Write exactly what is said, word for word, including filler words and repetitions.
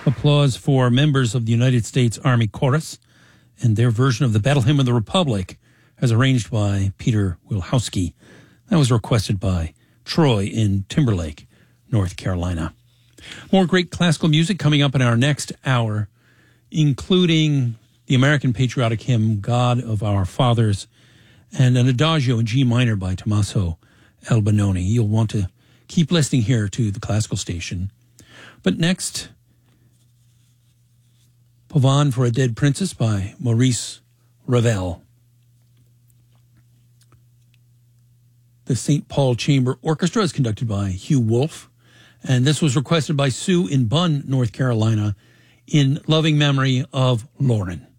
Applause for members of the United States Army Chorus and their version of the Battle Hymn of the Republic, as arranged by Peter Wilhowsky. That was requested by Troy in Timberlake, North Carolina. More great classical music coming up in our next hour, including the American patriotic hymn, God of Our Fathers, and an Adagio in G minor by Tommaso Albinoni. You'll want to keep listening here to the classical station. But next, Pavane for a Dead Princess by Maurice Ravel. The Saint Paul Chamber Orchestra is conducted by Hugh Wolf, and this was requested by Sue in Bunn, North Carolina, in loving memory of Lauren.